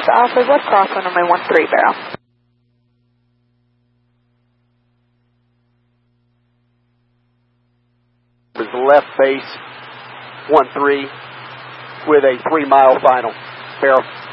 Alpha left cross on runway 13 barrel. Is left face 13 with a 3 mile final. Barrel.